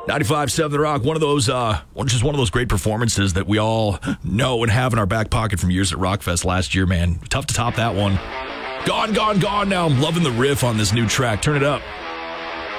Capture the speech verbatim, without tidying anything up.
ninety-five point seven The Rock, one of those, uh, just one of those great performances that we all know and have in our back pocket from years at Rockfest last year, man. Tough to top that one. Gone, gone, gone now. I'm loving the riff on this new track. Turn it up.